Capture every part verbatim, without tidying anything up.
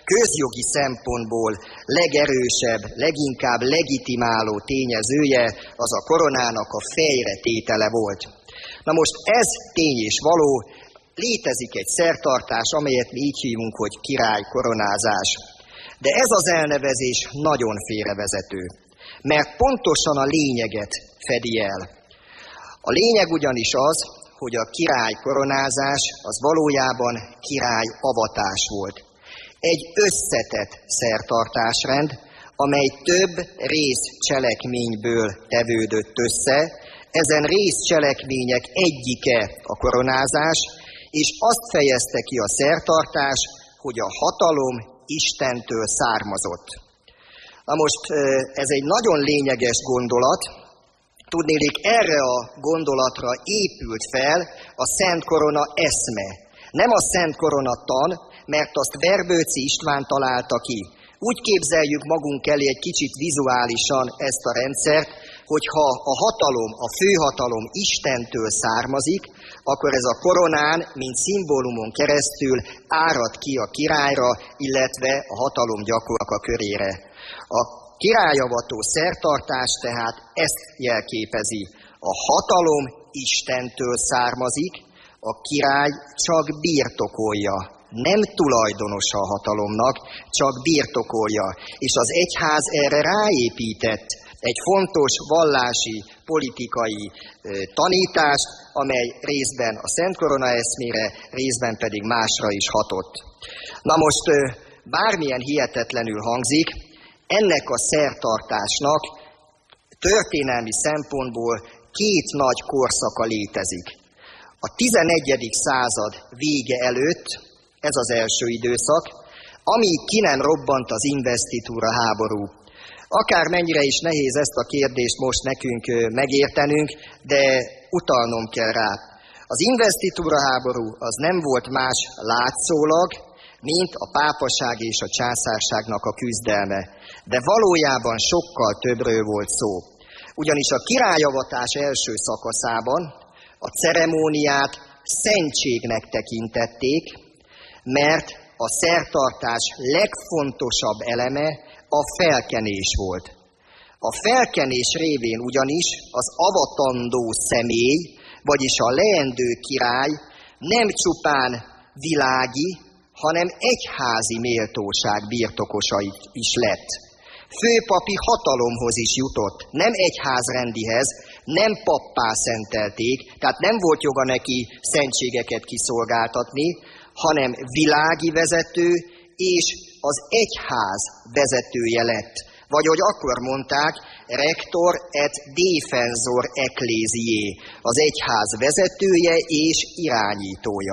közjogi szempontból legerősebb, leginkább legitimáló tényezője az a koronának a fejretétele volt. Na most ez tény és való, létezik egy szertartás, amelyet mi így hívunk, hogy királykoronázás. De ez az elnevezés nagyon félrevezető, mert pontosan a lényeget fedi el. A lényeg ugyanis az, hogy a királykoronázás az valójában királyavatás volt. Egy összetett szertartásrend, amely több részcselekményből tevődött össze. Ezen részcselekmények egyike a koronázás, és azt fejezte ki a szertartás, hogy a hatalom Istentől származott. Na most ez egy nagyon lényeges gondolat. Tudnélik, erre a gondolatra épült fel a Szent Korona eszme. Nem a Szent Korona tan, mert azt Verbőczy István találta ki. Úgy képzeljük magunk elé egy kicsit vizuálisan ezt a rendszert, hogyha a hatalom, a főhatalom Istentől származik, akkor ez a koronán, mint szimbólumon keresztül árad ki a királyra, illetve a hatalom gyakorlaka körére. A királyavató szertartás tehát ezt jelképezi. A hatalom Istentől származik, a király csak birtokolja. Nem tulajdonosa a hatalomnak, csak birtokolja. És az egyház erre ráépített egy fontos vallási, politikai ö, tanítást, amely részben a Szent Korona eszmére, részben pedig másra is hatott. Na most ö, bármilyen hihetetlenül hangzik, ennek a szertartásnak történelmi szempontból két nagy korszaka létezik. A tizenegyedik század vége előtt, ez az első időszak, amíg ki nem robbant az investitúra háború. Akármennyire is nehéz ezt a kérdést most nekünk megértenünk, de utalnom kell rá. Az investitúra háború az nem volt más látszólag, mint a pápaság és a császárságnak a küzdelme. De valójában sokkal többről volt szó. Ugyanis a királyavatás első szakaszában a ceremóniát szentségnek tekintették, mert a szertartás legfontosabb eleme a felkenés volt. A felkenés révén ugyanis az avatandó személy, vagyis a leendő király nem csupán világi, hanem egyházi méltóság birtokosa is lett. Főpapi hatalomhoz is jutott, nem egyházrendihez, nem pappá szentelték, tehát nem volt joga neki szentségeket kiszolgáltatni, hanem világi vezető és az egyház vezetője lett. Vagy ahogy akkor mondták, rector et defensor ecclesiae, az egyház vezetője és irányítója.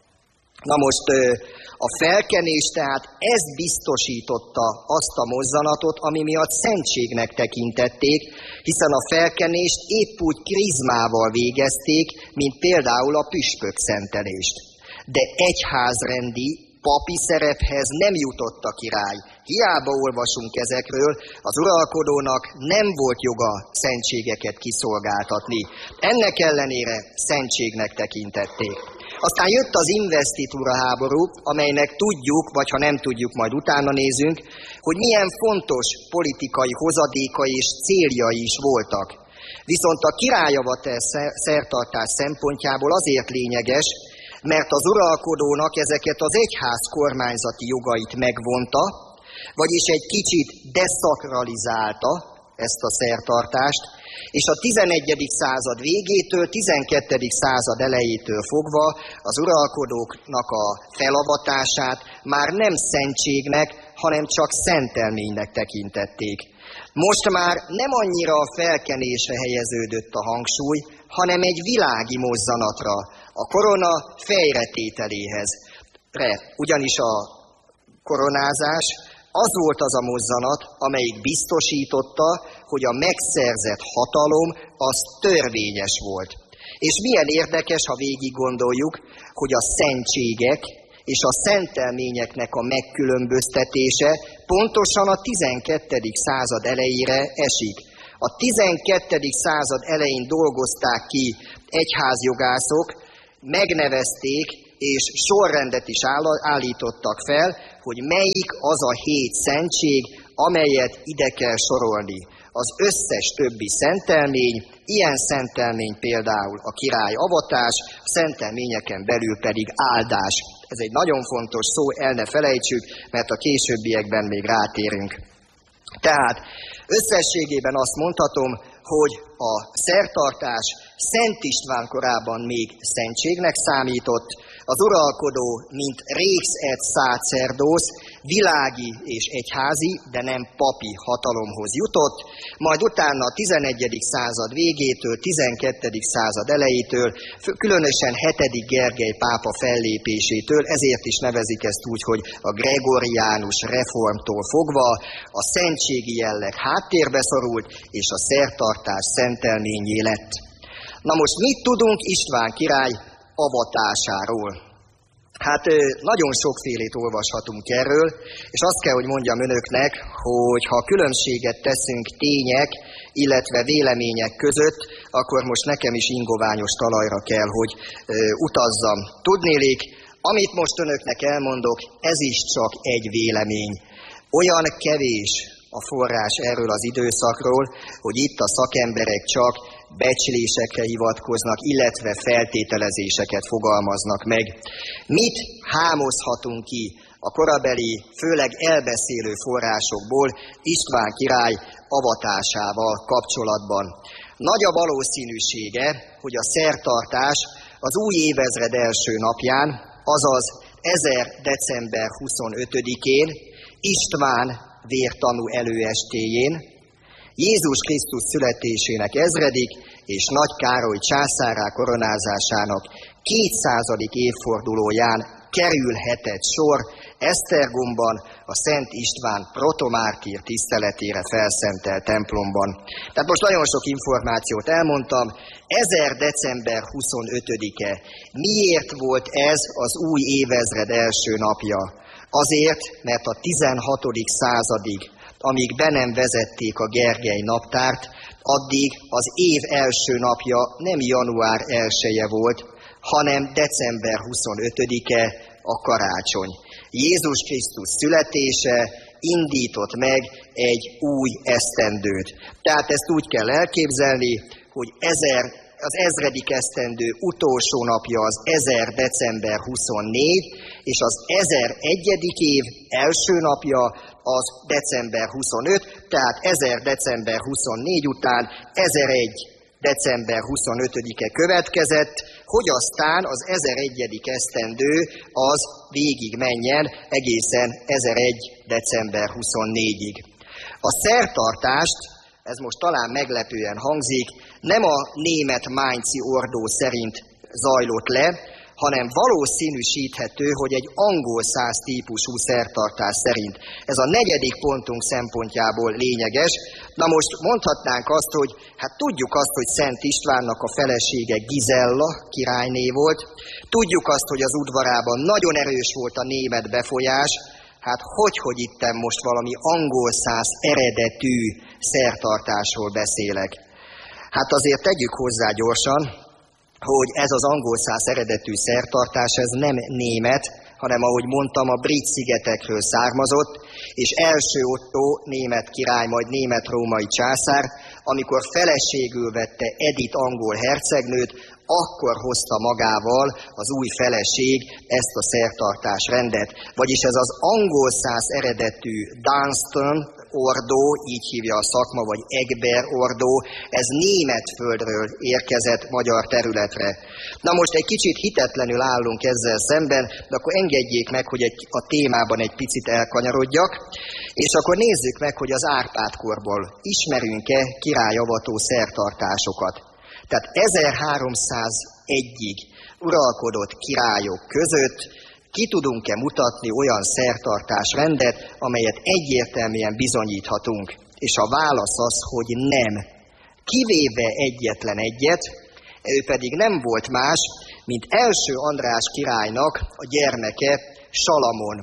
Na most a felkenés tehát ez biztosította azt a mozzanatot, ami miatt szentségnek tekintették, hiszen a felkenést épp úgy krizmával végezték, mint például a püspök szentelést. De egyházrendi, papi szerephez nem jutott a király. Hiába olvasunk ezekről, az uralkodónak nem volt joga szentségeket kiszolgáltatni. Ennek ellenére szentségnek tekintették. Aztán jött az investitúra háború, amelynek tudjuk, vagy ha nem tudjuk, majd utána nézünk, hogy milyen fontos politikai hozadékai és céljai is voltak. Viszont a királyavatás szertartás szempontjából azért lényeges, mert az uralkodónak ezeket az egyház kormányzati jogait megvonta, vagyis egy kicsit deszakralizálta ezt a szertartást, és a tizenegyedik század végétől, tizenkettedik század elejétől fogva az uralkodóknak a felavatását már nem szentségnek, hanem csak szentelménynek tekintették. Most már nem annyira a felkenésre helyeződött a hangsúly, hanem egy világi mozzanatra, a korona fejretételéhez. Ugyanis a koronázás az volt az a mozzanat, amelyik biztosította, hogy a megszerzett hatalom az törvényes volt. És milyen érdekes, ha végig gondoljuk, hogy a szentségek és a szentelményeknek a megkülönböztetése pontosan a tizenkettedik század elejére esik. A tizenkettedik század elején dolgozták ki egyházjogászok, megnevezték és sorrendet is állítottak fel, hogy melyik az a hét szentség, amelyet ide kell sorolni. Az összes többi szentelmény, ilyen szentelmény például a király avatás, a szentelményeken belül pedig áldás. Ez egy nagyon fontos szó, el ne felejtsük, mert a későbbiekben még rátérünk. Tehát összességében azt mondhatom, hogy a szertartás Szent István korában még szentségnek számított, az uralkodó, mint rex et sacerdos, világi és egyházi, de nem papi hatalomhoz jutott, majd utána a tizenegyedik század végétől, tizenkettedik század elejétől, különösen hetedik Gergely pápa fellépésétől, ezért is nevezik ezt úgy, hogy a gregoriánus reformtól fogva a szentségi jelleg háttérbe szorult, és a szertartás szentelményé lett. Na most mit tudunk István király avatásáról? Hát nagyon sokfélét olvashatunk erről, és azt kell, hogy mondjam önöknek, hogy ha különbséget teszünk tények, illetve vélemények között, akkor most nekem is ingoványos talajra kell, hogy utazzam. Tudnélik, amit most önöknek elmondok, ez is csak egy vélemény. Olyan kevés a forrás erről az időszakról, hogy itt a szakemberek csak becslésekre hivatkoznak, illetve feltételezéseket fogalmaznak meg. Mit hámozhatunk ki a korabeli, főleg elbeszélő forrásokból István király avatásával kapcsolatban? Nagy a valószínűsége, hogy a szertartás az új évezred első napján, azaz ezer december huszonötödikén, István vértanú előestéjén, Jézus Krisztus születésének ezredik és Nagy Károly császárrá koronázásának kétszázadik évfordulóján kerülhetett sor Esztergomban a Szent István protomártír tiszteletére felszentelt templomban. Tehát most nagyon sok információt elmondtam. ezer december huszonötödike. Miért volt ez az új évezred első napja? Azért, mert a tizenhatodik századig, amíg be nem vezették a Gergely naptárt, addig az év első napja nem január elseje volt, hanem december huszonötödike, a karácsony. Jézus Krisztus születése indított meg egy új esztendőt. Tehát ezt úgy kell elképzelni, hogy ezer, az ezredik esztendő utolsó napja az ezer december huszonnégy, és az ezeregyedik év első napja az december huszonöt, tehát ezer december huszonnégy után ezeregy december huszonötödike következett, hogy aztán az ezeregyedik esztendő az végig menjen egészen ezeregy december huszonnégyig. A szertartást, ez most talán meglepően hangzik, nem a német Mainzi ordó szerint zajlott le, hanem valószínűsíthető, hogy egy angol száz típusú szertartás szerint. Ez a negyedik pontunk szempontjából lényeges. Na most mondhatnánk azt, hogy hát tudjuk azt, hogy Szent Istvánnak a felesége Gizella királyné volt, tudjuk azt, hogy az udvarában nagyon erős volt a német befolyás, hát hogy, hogy itten most valami angol száz eredetű szertartásról beszélek. Hát azért tegyük hozzá gyorsan, hogy ez az angol száz eredetű szertartás, ez nem német, hanem ahogy mondtam, a brit szigetekről származott, és első Ottó német király, majd német-római császár, amikor feleségül vette Edith angol hercegnőt, akkor hozta magával az új feleség ezt a szertartás rendet. Vagyis ez az angol száz eredetű Dunstan ordó, így hívja a szakma, vagy Egber ordó, ez német földről érkezett magyar területre. Na most egy kicsit hitetlenül állunk ezzel szemben, de akkor engedjék meg, hogy egy, a témában egy picit elkanyarodjak, és akkor nézzük meg, hogy az Árpád-korból ismerünk-e királyavató szertartásokat. Tehát ezerháromszázegyig uralkodott királyok között ki tudunk-e mutatni olyan szertartásrendet, amelyet egyértelműen bizonyíthatunk? És a válasz az, hogy nem. Kivéve egyetlen egyet, ő pedig nem volt más, mint első András királynak a gyermeke Salamon.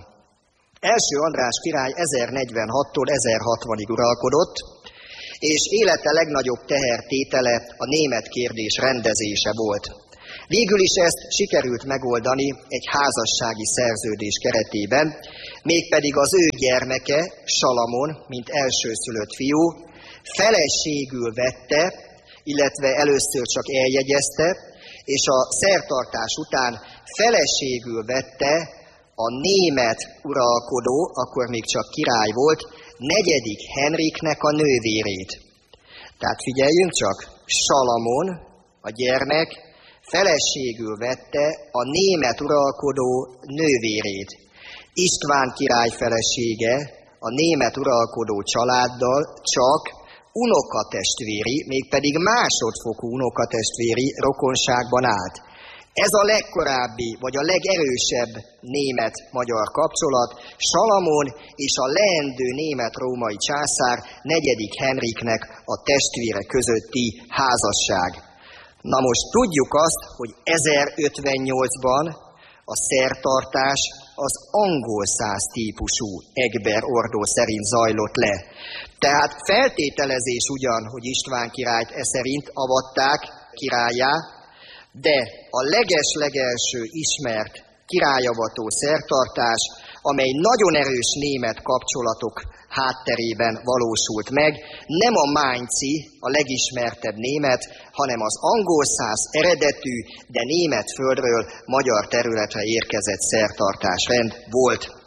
Első András király ezernegyvenhattól ezerhatvanig uralkodott, és élete legnagyobb tehertétele a német kérdés rendezése volt. Végül is ezt sikerült megoldani egy házassági szerződés keretében, mégpedig az ő gyermeke, Salamon, mint elsőszülött fiú, feleségül vette, illetve először csak eljegyezte, és a szertartás után feleségül vette a német uralkodó, akkor még csak király volt, negyedik Henriknek a nővérét. Tehát figyeljünk csak, Salamon, a gyermek, feleségül vette a német uralkodó nővérét. István király felesége a német uralkodó családdal csak unokatestvéri, mégpedig másodfokú unokatestvéri rokonságban állt. Ez a legkorábbi, vagy a legerősebb német-magyar kapcsolat, Salamon és a leendő német-római császár negyedik Henriknek a testvére közötti házasság. Na most tudjuk azt, hogy ezerötvennyolcban a szertartás az angol száz típusú Egbert-ordó szerint zajlott le. Tehát feltételezés ugyan, hogy István királyt e szerint avatták királlyá, de a leges-legelső ismert királyavató szertartás, amely nagyon erős német kapcsolatok hátterében valósult meg, nem a mainzi, a legismertebb német, hanem az angol száz eredetű, de német földről magyar területre érkezett szertartásrend volt.